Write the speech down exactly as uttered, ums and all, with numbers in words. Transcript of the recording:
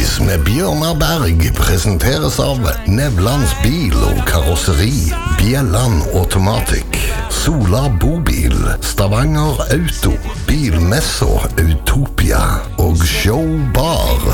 Bilquiz med Bjørnar Berg presenteres av Nevlands bil og karosseri, Bjelland Automatic, Sola Bobil, Stavanger Auto, Bilmesso Utopia og Showbar.